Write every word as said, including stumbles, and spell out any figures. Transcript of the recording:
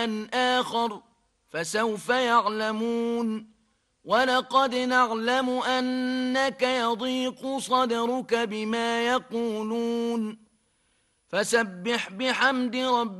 إلها آخر فسوف يعلمون ولقد نعلم أنك يضيق صدرك بما يقولون فسبح بحمد ربك